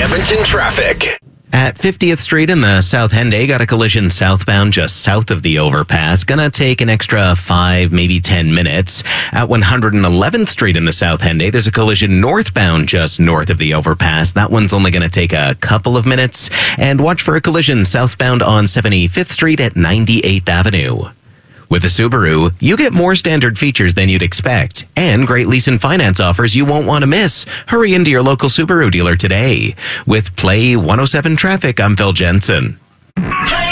Edmonton traffic. At 50th Street in the South Henday, got a collision southbound just south of the overpass. Gonna take an extra 5, maybe 10 minutes. At 111th Street in the South Henday, there's a collision northbound just north of the overpass. That one's only gonna take a couple of minutes. And watch for a collision southbound on 75th Street at 98th Avenue. With a Subaru, you get more standard features than you'd expect and great lease and finance offers you won't want to miss. Hurry into your local Subaru dealer today. With Play 107 Traffic, I'm Phil Jensen.